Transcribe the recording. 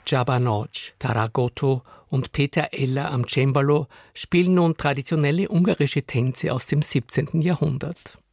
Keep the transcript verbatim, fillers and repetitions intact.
Csaba Nagy, Taragoto und Peter Eller am Cembalo spielen nun traditionelle ungarische Tänze aus dem siebzehnten Jahrhundert.